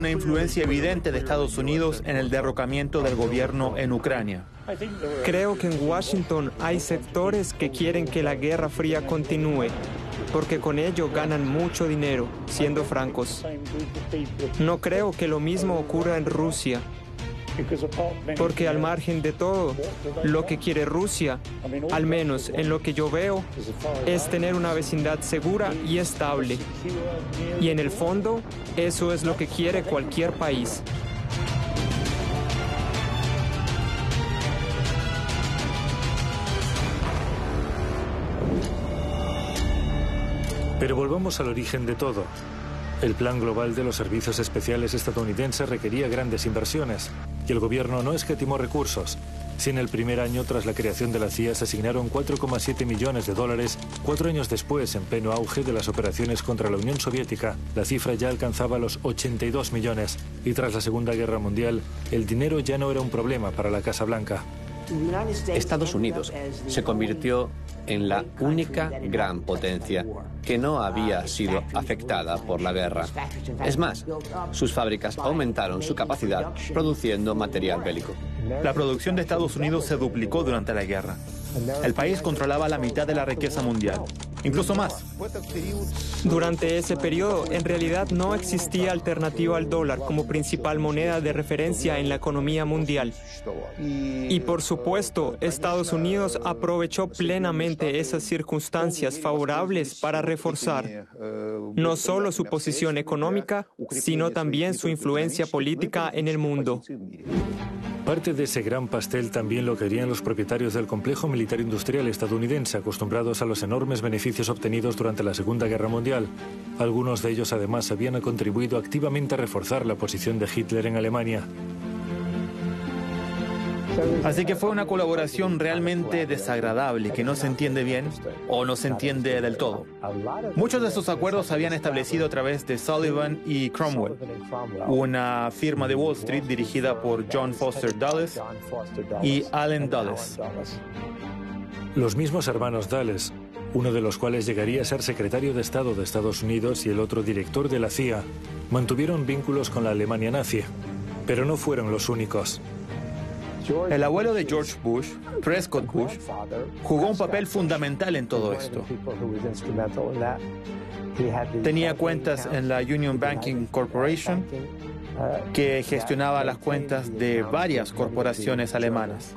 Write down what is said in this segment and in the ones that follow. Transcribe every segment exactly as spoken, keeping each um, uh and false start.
una influencia evidente de Estados Unidos en el derrocamiento del gobierno en Ucrania. Creo que en Washington hay sectores que quieren que la Guerra Fría continúe, porque con ello ganan mucho dinero, siendo francos. No creo que lo mismo ocurra en Rusia, porque al margen de todo, lo que quiere Rusia, al menos en lo que yo veo, es tener una vecindad segura y estable. Y en el fondo, eso es lo que quiere cualquier país. Pero volvamos al origen de todo. El plan global de los servicios especiales estadounidenses requería grandes inversiones y el gobierno no escatimó recursos. Si en el primer año tras la creación de la C I A se asignaron cuatro coma siete millones de dólares, cuatro años después, en pleno auge de las operaciones contra la Unión Soviética, la cifra ya alcanzaba los ochenta y dos millones. Y tras la Segunda Guerra Mundial, el dinero ya no era un problema para la Casa Blanca. Estados Unidos se convirtió en la única gran potencia que no había sido afectada por la guerra. Es más, sus fábricas aumentaron su capacidad produciendo material bélico. La producción de Estados Unidos se duplicó durante la guerra. El país controlaba la mitad de la riqueza mundial, incluso más. Durante ese periodo, en realidad no existía alternativa al dólar como principal moneda de referencia en la economía mundial. Y por supuesto, Estados Unidos aprovechó plenamente esas circunstancias favorables para reforzar no solo su posición económica, sino también su influencia política en el mundo. Parte de ese gran pastel también lo querían los propietarios del complejo militar industrial estadounidense, acostumbrados a los enormes beneficios obtenidos durante la Segunda Guerra Mundial. Algunos de ellos además habían contribuido activamente a reforzar la posición de Hitler en Alemania. Así que fue una colaboración realmente desagradable, que no se entiende bien o no se entiende del todo. Muchos de esos acuerdos se habían establecido a través de Sullivan y Cromwell, una firma de Wall Street dirigida por John Foster Dulles y Allen Dulles. Los mismos hermanos Dulles, uno de los cuales llegaría a ser secretario de Estado de Estados Unidos y el otro director de la C I A, mantuvieron vínculos con la Alemania nazi, pero no fueron los únicos. El abuelo de George Bush, Prescott Bush, jugó un papel fundamental en todo esto. Tenía cuentas en la Union Banking Corporation, que gestionaba las cuentas de varias corporaciones alemanas.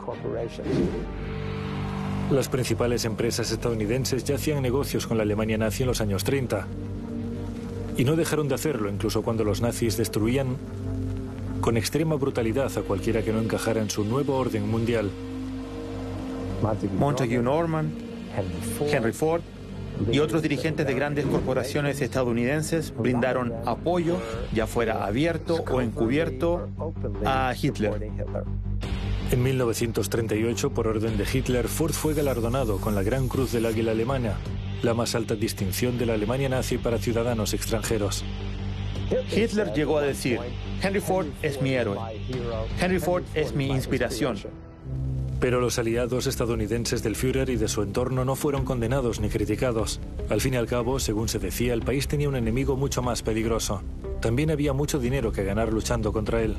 Las principales empresas estadounidenses ya hacían negocios con la Alemania nazi en los años treinta. Y no dejaron de hacerlo incluso cuando los nazis destruían con extrema brutalidad a cualquiera que no encajara en su nuevo orden mundial. Montague Norman, Henry Ford y otros dirigentes de grandes corporaciones estadounidenses brindaron apoyo, ya fuera abierto o encubierto, a Hitler. En mil novecientos treinta y ocho, por orden de Hitler, Ford fue galardonado con la Gran Cruz del Águila Alemana, la más alta distinción de la Alemania nazi para ciudadanos extranjeros. Hitler llegó a decir: Henry Ford es mi héroe. Henry Ford es mi inspiración. Pero los aliados estadounidenses del Führer y de su entorno no fueron condenados ni criticados. Al fin y al cabo, según se decía, el país tenía un enemigo mucho más peligroso. También había mucho dinero que ganar luchando contra él.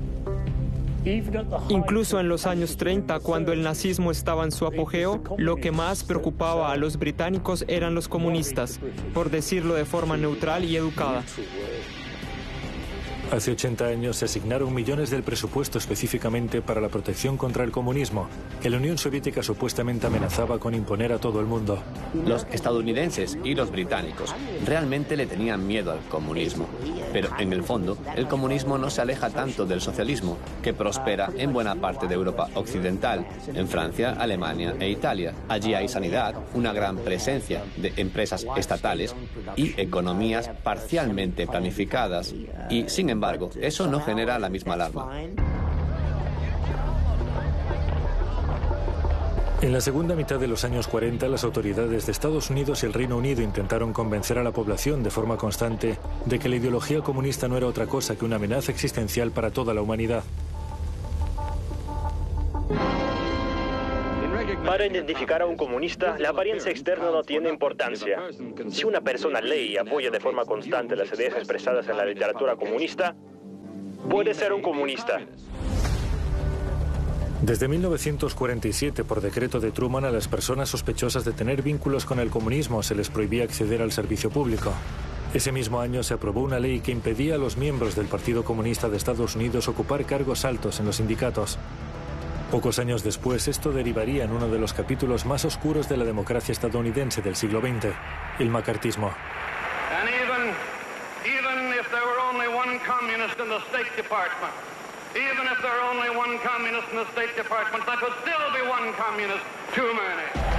Incluso en los años treinta, cuando el nazismo estaba en su apogeo, lo que más preocupaba a los británicos eran los comunistas, por decirlo de forma neutral y educada. Hace ochenta años se asignaron millones del presupuesto específicamente para la protección contra el comunismo, que la Unión Soviética supuestamente amenazaba con imponer a todo el mundo. Los estadounidenses y los británicos realmente le tenían miedo al comunismo. Pero en el fondo, el comunismo no se aleja tanto del socialismo, que prospera en buena parte de Europa occidental, en Francia, Alemania e Italia. Allí hay sanidad, una gran presencia de empresas estatales y economías parcialmente planificadas. Y, sin embargo, Sin embargo, eso no genera la misma alarma. En la segunda mitad de los años cuarenta, las autoridades de Estados Unidos y el Reino Unido intentaron convencer a la población de forma constante de que la ideología comunista no era otra cosa que una amenaza existencial para toda la humanidad. Para identificar a un comunista, la apariencia externa no tiene importancia. Si una persona lee y apoya de forma constante las ideas expresadas en la literatura comunista, Puede ser un comunista. Desde mil novecientos cuarenta y siete, por decreto de Truman, a las personas sospechosas de tener vínculos con el comunismo se les prohibía acceder al servicio público. Ese mismo año se aprobó una ley que impedía a los miembros del Partido Comunista de Estados Unidos ocupar cargos altos en los sindicatos. Pocos años después, esto derivaría en uno de los capítulos más oscuros de la democracia estadounidense del siglo veinte, el macartismo. And even, even if there were only one communist in the State Department, even if there were only one communist in the State Department, that would still be one communist too many.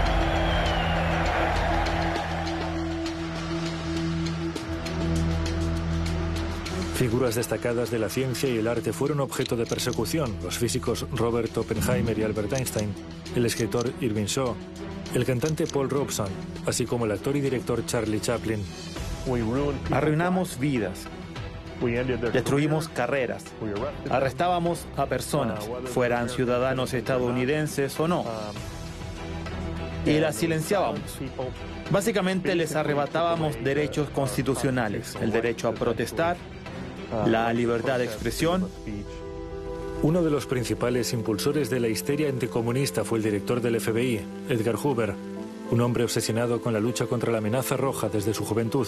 Figuras destacadas de la ciencia y el arte fueron objeto de persecución: los físicos Robert Oppenheimer y Albert Einstein, el escritor Irving Shaw, el cantante Paul Robeson, así como el actor y director Charlie Chaplin. Arruinamos vidas, destruimos carreras, arrestábamos a personas, fueran ciudadanos estadounidenses o no, y las silenciábamos. Básicamente les arrebatábamos derechos constitucionales, el derecho a protestar, la libertad de expresión. Uno de los principales impulsores de la histeria anticomunista fue el director del F B I, Edgar Hoover, un hombre obsesionado con la lucha contra la amenaza roja desde su juventud.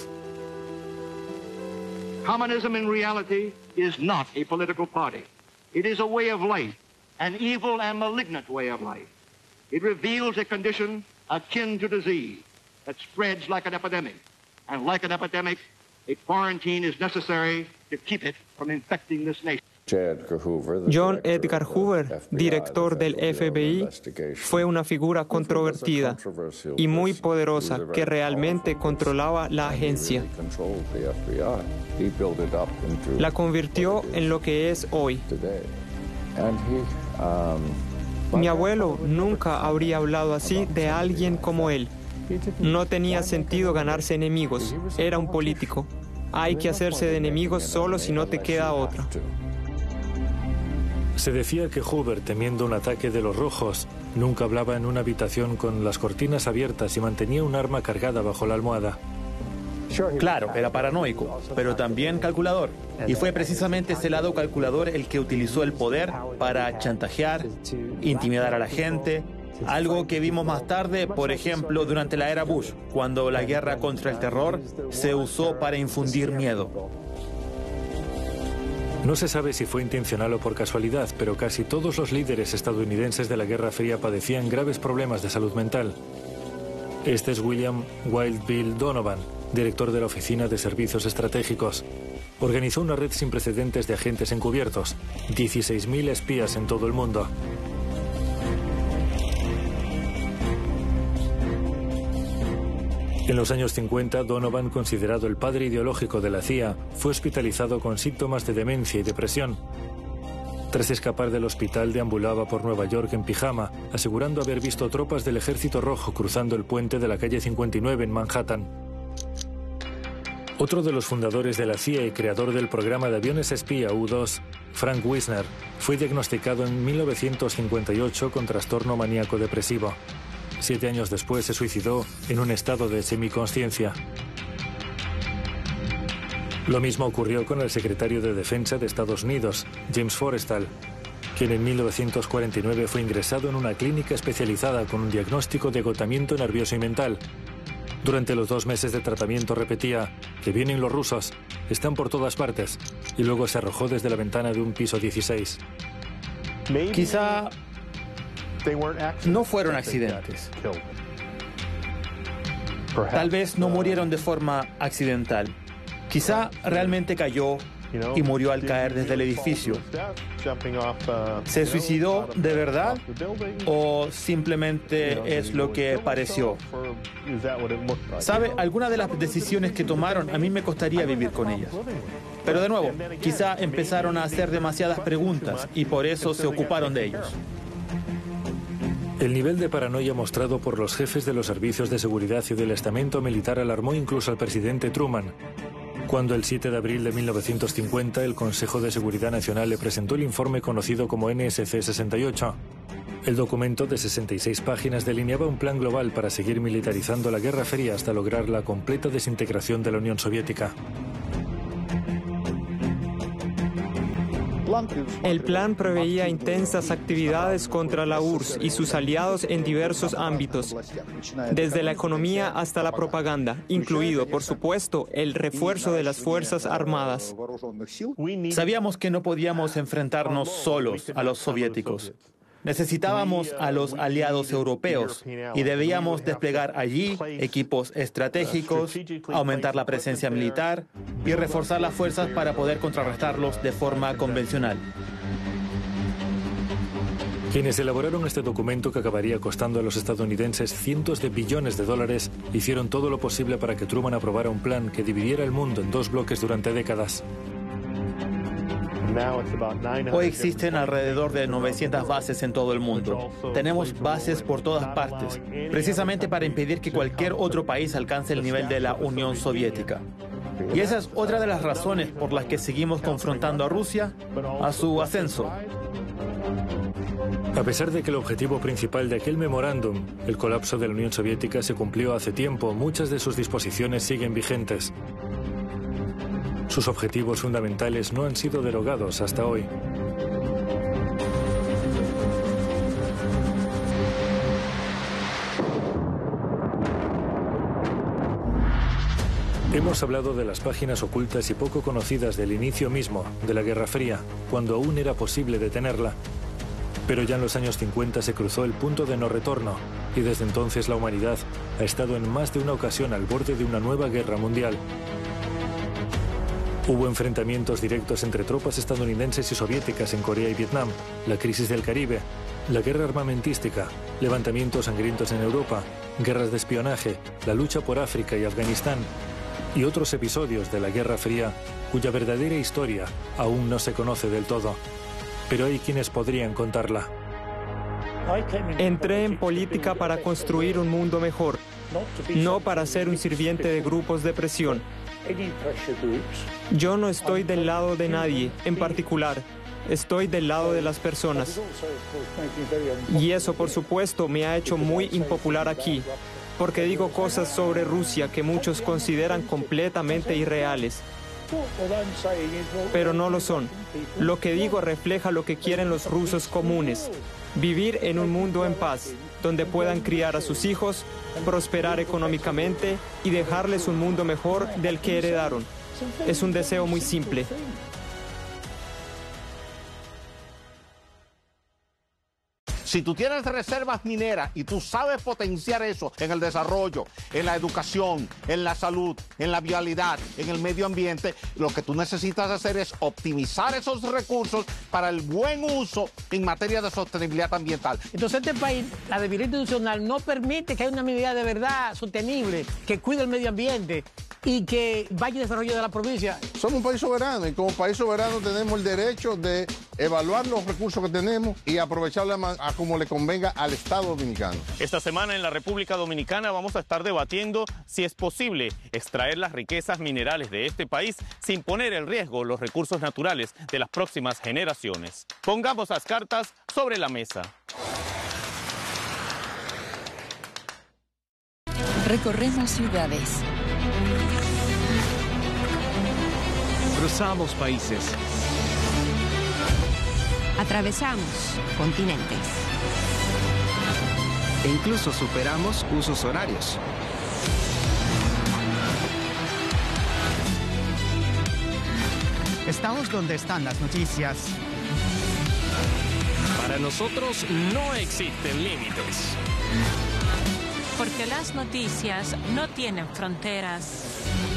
Communism in reality is not a political party. It is a way of life, an evil and malignant way of life. It reveals a condition akin to disease that spreads like an epidemic. And like an epidemic, a quarantine is necessary to keep it from infecting this nation. John Edgar Hoover, director del F B I, fue una figura controvertida y muy poderosa que realmente controlaba la agencia. La convirtió en lo que es hoy. Mi abuelo nunca habría hablado así de alguien como él. No tenía sentido ganarse enemigos, era un político. Hay que hacerse de enemigos solo si no te queda otra. Se decía que Hoover, temiendo un ataque de los rojos, nunca hablaba en una habitación con las cortinas abiertas y mantenía un arma cargada bajo la almohada. Claro, era paranoico, pero también calculador. Y fue precisamente ese lado calculador el que utilizó el poder para chantajear, intimidar a la gente. Algo que vimos más tarde, por ejemplo, durante la era Bush, cuando la guerra contra el terror se usó para infundir miedo. No se sabe si fue intencional o por casualidad, pero casi todos los líderes estadounidenses de la Guerra Fría padecían graves problemas de salud mental. Este es William Wild Bill Donovan, director de la Oficina de Servicios Estratégicos. Organizó una red sin precedentes de agentes encubiertos, dieciséis mil espías en todo el mundo. En los años cincuenta, Donovan, considerado el padre ideológico de la C I A, fue hospitalizado con síntomas de demencia y depresión. Tras escapar del hospital, deambulaba por Nueva York en pijama, asegurando haber visto tropas del Ejército Rojo cruzando el puente de la calle cincuenta y nueve en Manhattan. Otro de los fundadores de la C I A y creador del programa de aviones espía U dos, Frank Wisner, fue diagnosticado en mil novecientos cincuenta y ocho con trastorno maníaco depresivo. Siete años después se suicidó en un estado de semiconsciencia. Lo mismo ocurrió con el secretario de Defensa de Estados Unidos, James Forrestal, quien en mil novecientos cuarenta y nueve fue ingresado en una clínica especializada con un diagnóstico de agotamiento nervioso y mental. Durante los dos meses de tratamiento repetía: "que vienen los rusos, están por todas partes", y luego se arrojó desde la ventana de un piso dieciséis. Quizá no fueron accidentes. Tal vez no murieron de forma accidental. Quizá realmente cayó y murió al caer desde el edificio. ¿Se suicidó de verdad o simplemente es lo que pareció? ¿Sabe? Algunas de las decisiones que tomaron a mí me costaría vivir con ellas. Pero de nuevo, quizá empezaron a hacer demasiadas preguntas y por eso se ocuparon de ellos. El nivel de paranoia mostrado por los jefes de los servicios de seguridad y del estamento militar alarmó incluso al presidente Truman, cuando el siete de abril de mil novecientos cincuenta el Consejo de Seguridad Nacional le presentó el informe conocido como N S C sesenta y ocho. El documento de sesenta y seis páginas delineaba un plan global para seguir militarizando la Guerra Fría hasta lograr la completa desintegración de la Unión Soviética. El plan preveía intensas actividades contra la U R S S y sus aliados en diversos ámbitos, desde la economía hasta la propaganda, incluido, por supuesto, el refuerzo de las Fuerzas Armadas. Sabíamos que no podíamos enfrentarnos solos a los soviéticos. Necesitábamos a los aliados europeos y debíamos desplegar allí equipos estratégicos, aumentar la presencia militar y reforzar las fuerzas para poder contrarrestarlos de forma convencional. Quienes elaboraron este documento, que acabaría costando a los estadounidenses cientos de billones de dólares, hicieron todo lo posible para que Truman aprobara un plan que dividiera el mundo en dos bloques durante décadas. Hoy existen alrededor de novecientas bases en todo el mundo. Tenemos bases por todas partes, precisamente para impedir que cualquier otro país alcance el nivel de la Unión Soviética. Y esa es otra de las razones por las que seguimos confrontando a Rusia a su ascenso. A pesar de que el objetivo principal de aquel memorándum, el colapso de la Unión Soviética, se cumplió hace tiempo, muchas de sus disposiciones siguen vigentes. Sus objetivos fundamentales no han sido derogados hasta hoy. Hemos hablado de las páginas ocultas y poco conocidas del inicio mismo de la Guerra Fría, cuando aún era posible detenerla. Pero ya en los años cincuenta se cruzó el punto de no retorno, y desde entonces la humanidad ha estado en más de una ocasión al borde de una nueva guerra mundial. Hubo enfrentamientos directos entre tropas estadounidenses y soviéticas en Corea y Vietnam, la crisis del Caribe, la guerra armamentística, levantamientos sangrientos en Europa, guerras de espionaje, la lucha por África y Afganistán, y otros episodios de la Guerra Fría cuya verdadera historia aún no se conoce del todo. Pero hay quienes podrían contarla. Entré en política para construir un mundo mejor, no para ser un sirviente de grupos de presión. Yo no estoy del lado de nadie en particular, estoy del lado de las personas. Y eso, por supuesto, me ha hecho muy impopular aquí, porque digo cosas sobre Rusia que muchos consideran completamente irreales. Pero no lo son. Lo que digo refleja lo que quieren los rusos comunes: vivir en un mundo en paz, donde puedan criar a sus hijos, prosperar económicamente y dejarles un mundo mejor del que heredaron. Es un deseo muy simple. Si tú tienes reservas mineras y tú sabes potenciar eso en el desarrollo, en la educación, en la salud, en la vialidad, en el medio ambiente, lo que tú necesitas hacer es optimizar esos recursos para el buen uso en materia de sostenibilidad ambiental. Entonces este país, la debilidad institucional no permite que haya una medida de verdad sostenible, que cuide el medio ambiente y que vaya al desarrollo de la provincia. Somos un país soberano y como país soberano tenemos el derecho de evaluar los recursos que tenemos y aprovecharlos a como le convenga al Estado Dominicano. Esta semana en la República Dominicana vamos a estar debatiendo si es posible extraer las riquezas minerales de este país sin poner en riesgo los recursos naturales de las próximas generaciones. Pongamos las cartas sobre la mesa. Recorremos ciudades. Cruzamos países. Atravesamos continentes. E incluso superamos usos horarios. Estamos donde están las noticias. Para nosotros no existen límites. Porque las noticias no tienen fronteras.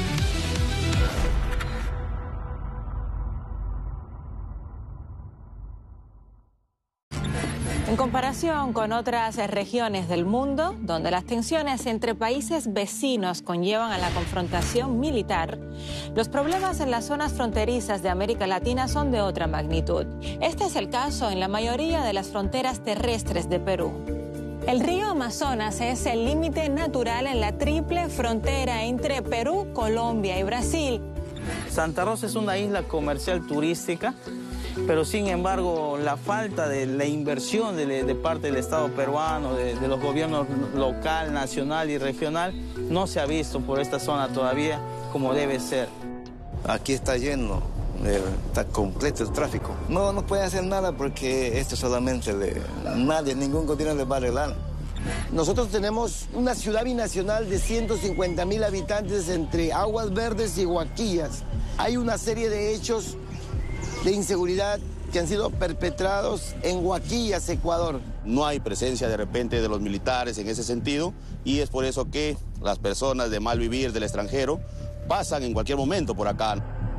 En comparación con otras regiones del mundo, donde las tensiones entre países vecinos conllevan a la confrontación militar, los problemas en las zonas fronterizas de América Latina son de otra magnitud. Este es el caso en la mayoría de las fronteras terrestres de Perú. El río Amazonas es el límite natural en la triple frontera entre Perú, Colombia y Brasil. Santa Rosa es una isla comercial turística, pero sin embargo la falta de la inversión de, de parte del Estado peruano, de, de los gobiernos local, nacional y regional, no se ha visto por esta zona todavía como debe ser. Aquí está lleno Eh, está completo el tráfico. No, no pueden hacer nada porque esto solamente le, nadie, ningún gobierno les va a arreglar. Nosotros tenemos una ciudad binacional de ciento cincuenta mil habitantes entre Aguas Verdes y Huaquillas. Hay una serie de hechos de inseguridad que han sido perpetrados en Huaquillas, Ecuador. No hay presencia de repente de los militares en ese sentido y es por eso que las personas de mal vivir del extranjero pasan en cualquier momento por acá.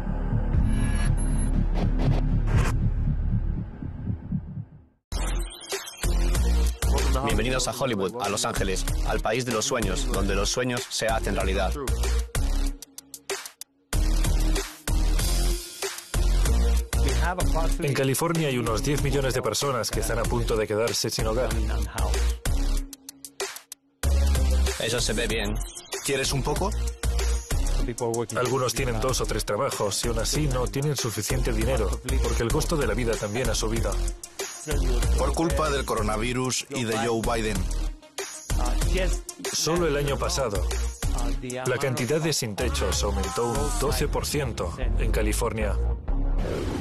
Bienvenidos a Hollywood, a Los Ángeles, al país de los sueños, donde los sueños se hacen realidad. En California hay unos diez millones de personas que están a punto de quedarse sin hogar. Eso se ve bien. ¿Quieres un poco? Algunos tienen dos o tres trabajos y aún así no tienen suficiente dinero, porque el costo de la vida también ha subido. Por culpa del coronavirus y de Joe Biden. Solo el año pasado, la cantidad de sin techos aumentó un doce por ciento en California.